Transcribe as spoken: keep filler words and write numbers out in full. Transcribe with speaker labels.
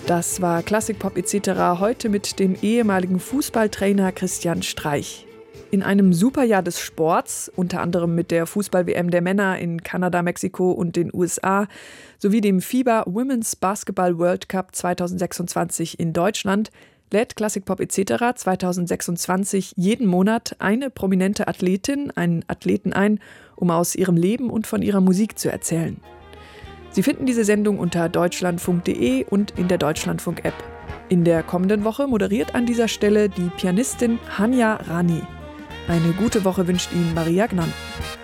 Speaker 1: Das war Klassikpop et cetera heute mit dem ehemaligen Fußballtrainer Christian Streich. In einem Superjahr des Sports, unter anderem mit der Fußball-W M der Männer in Kanada, Mexiko und den U S A, sowie dem FIBA Women's Basketball World Cup zweitausendsechsundzwanzig in Deutschland, lädt Klassikpop et cetera zweitausendsechsundzwanzig jeden Monat eine prominente Athletin, einen Athleten ein, um aus ihrem Leben und von ihrer Musik zu erzählen. Sie finden diese Sendung unter deutschlandfunk punkt de und in der Deutschlandfunk-App. In der kommenden Woche moderiert an dieser Stelle die Pianistin Hanya Rani. Eine gute Woche wünscht Ihnen Maria Gnann.